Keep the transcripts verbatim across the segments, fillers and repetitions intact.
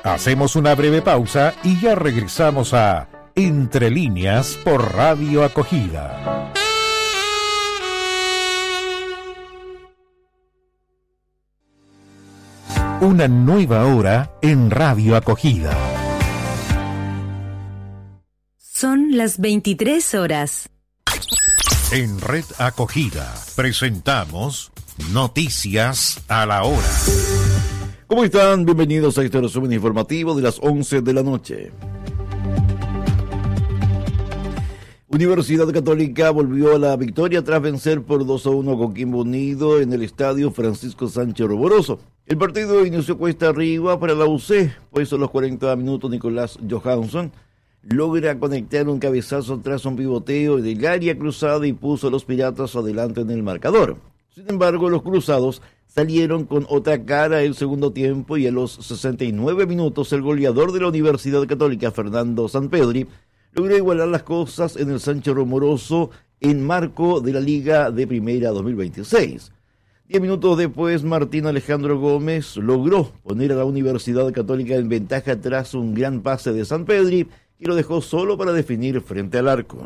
Hacemos una breve pausa y ya regresamos a Entre Líneas por Radio Acogida. Una nueva hora en Radio Acogida. Son las veintitrés horas. En Red Acogida presentamos Noticias a la Hora. ¿Cómo están? Bienvenidos a este resumen informativo de las once de la noche. Universidad Católica volvió a la victoria tras vencer por dos a uno a Coquimbo Unido en el estadio Francisco Sánchez Roboroso. El partido inició cuesta arriba para la U C, pues a los cuarenta minutos Nicolás Johansson logra conectar un cabezazo tras un pivoteo del área cruzada y puso a los Piratas adelante en el marcador. Sin embargo, los cruzados salieron con otra cara el segundo tiempo y a los sesenta y nueve minutos el goleador de la Universidad Católica, Fernando Sanpedri, logró igualar las cosas en el Sánchez Romoroso en marco de la Liga de Primera dos mil veintiséis. Diez minutos después, Martín Alejandro Gómez logró poner a la Universidad Católica en ventaja tras un gran pase de Sanpedri y lo dejó solo para definir frente al arco.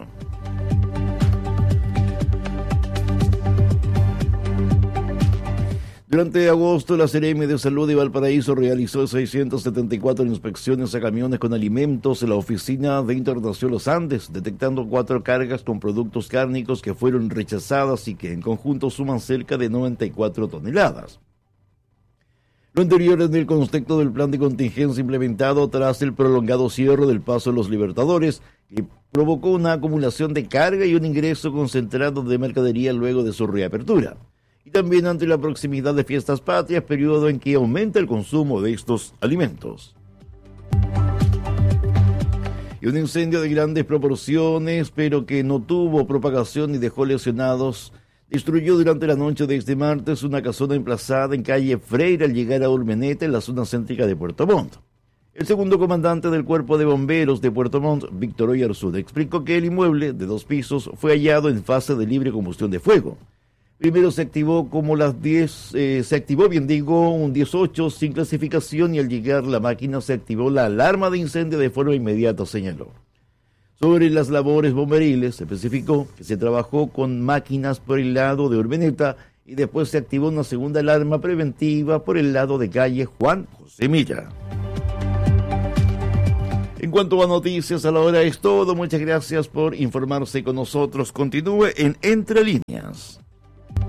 Durante agosto, la Seremi de Salud de Valparaíso realizó seiscientas setenta y cuatro inspecciones a camiones con alimentos en la oficina de Internación Los Andes, detectando cuatro cargas con productos cárnicos que fueron rechazadas y que en conjunto suman cerca de noventa y cuatro toneladas. Lo anterior en el contexto del plan de contingencia implementado tras el prolongado cierre del Paso de los Libertadores, que provocó una acumulación de carga y un ingreso concentrado de mercadería luego de su reapertura. Y también ante la proximidad de fiestas patrias, periodo en que aumenta el consumo de estos alimentos. Y un incendio de grandes proporciones, pero que no tuvo propagación ni dejó lesionados, destruyó durante la noche de este martes una casona emplazada en calle Freire al llegar a Urmeneta, en la zona céntrica de Puerto Montt. El segundo comandante del Cuerpo de Bomberos de Puerto Montt, Víctor Oyarzún, explicó que el inmueble de dos pisos fue hallado en fase de libre combustión de fuego. Primero se activó como las diez, eh, se activó bien digo, un diez ocho sin clasificación y al llegar la máquina se activó la alarma de incendio de forma inmediata, señaló. Sobre las labores bomberiles, se especificó que se trabajó con máquinas por el lado de Urmeneta y después se activó una segunda alarma preventiva por el lado de calle Juan José Milla. En cuanto a noticias a la hora es todo. Muchas gracias por informarse con nosotros. Continúe en Entre Líneas.